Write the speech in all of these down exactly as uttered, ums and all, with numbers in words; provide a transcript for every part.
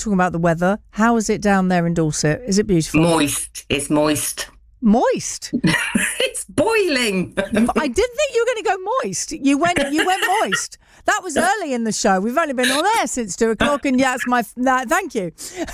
talking about the weather. How is it down there in Dorset? Is it beautiful? Moist. It's moist. Moist. It's boiling. I didn't think you were going to go moist. You went. You went moist. That was early in the show. We've only been on air since two o'clock, and yeah, it's my. Uh, thank you.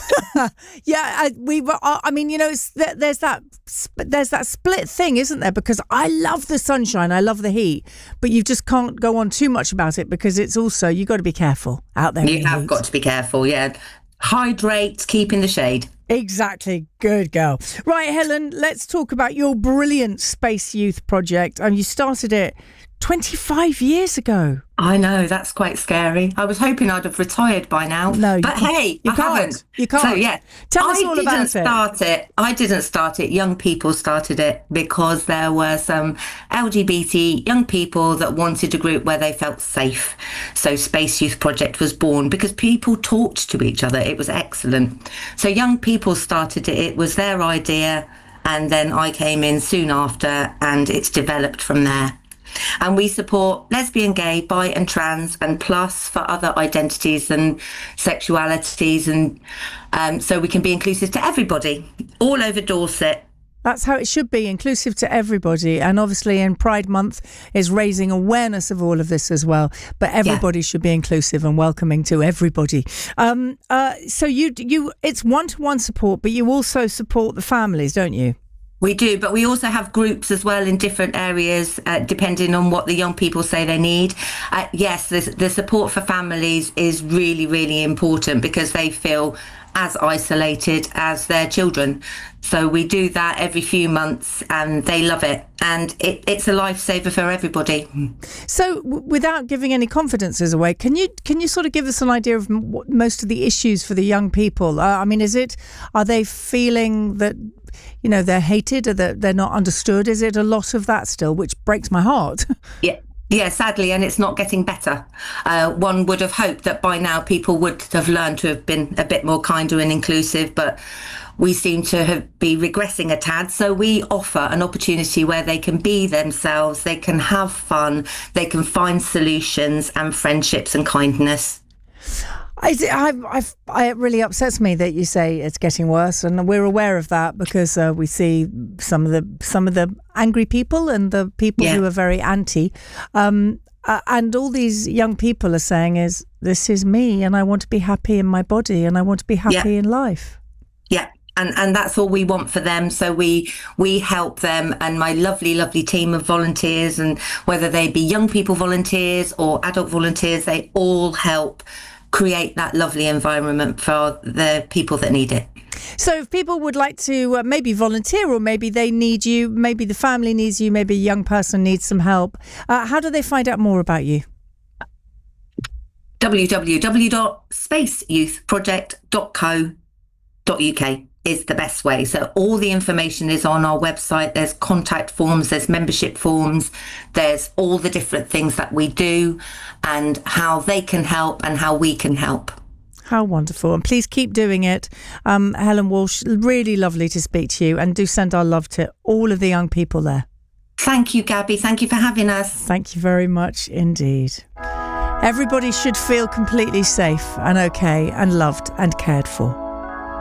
yeah, I, we. Uh, I mean, you know, it's, there's that. There's that split thing, isn't there? Because I love the sunshine, I love the heat, but you just can't go on too much about it because it's also you got to be careful out there. You have got to be careful. Yeah, hydrate, keep in the shade. Exactly. Good girl. Right, Helen, let's talk about your brilliant Space Youth project. Um, you started it twenty-five years ago. I know, that's quite scary. I was hoping I'd have retired by now. No, but you, hey, you I can't. haven't. You can't. So yeah, tell us I all didn't about it. Start it. I didn't start it. Young people started it because there were some L G B T young people that wanted a group where they felt safe. So Space Youth Project was born because people talked to each other. It was excellent. So young people started it. It was their idea, and then I came in soon after, and it's developed from there. And we support lesbian, gay, bi and trans and plus for other identities and sexualities, and um, so we can be inclusive to everybody all over Dorset. That's how it should be, inclusive to everybody. And obviously in Pride Month is raising awareness of all of this as well. But everybody yeah. should be inclusive and welcoming to everybody. Um, uh, so you you it's one-to-one support, but you also support the families, don't you? We do, but we also have groups as well in different areas, uh, depending on what the young people say they need. Uh, yes, the, the support for families is really, really important because they feel as isolated as their children. So we do that every few months and they love it. And it, it's a lifesaver for everybody. So w- without giving any confidences away, can you can you sort of give us an idea of m- what most of the issues for the young people? Uh, I mean, is it, are they feeling that, you know, they're hated or that they're not understood? Is it a lot of that still, which breaks my heart? Yeah. Yeah, sadly, and it's not getting better. Uh, one would have hoped that by now people would have learned to have been a bit more kinder and inclusive, but we seem to have be regressing a tad. So we offer an opportunity where they can be themselves, they can have fun, they can find solutions and friendships and kindness. I, I, I've, it really upsets me that you say it's getting worse, and we're aware of that because uh, we see some of the some of the angry people and the people yeah. who are very anti, um, uh, and all these young people are saying is, this is me, and I want to be happy in my body, and I want to be happy yeah. in life. Yeah. And and that's all we want for them. So we we help them, and my lovely, lovely team of volunteers, and whether they be young people volunteers or adult volunteers, they all help create that lovely environment for the people that need it. So if people would like to uh, maybe volunteer, or maybe they need you, maybe the family needs you, maybe a young person needs some help, uh, how do they find out more about you? w w w dot space youth project dot co dot u k is the best way. So all the information is on our website. There's contact forms, there's membership forms, there's all the different things that we do and how they can help and how we can help. How wonderful. And please keep doing it. Um, Helen Walsh, really lovely to speak to you, and do send our love to all of the young people there. Thank you, Gabby. Thank you for having us. Thank you very much indeed. Everybody should feel completely safe and okay and loved and cared for.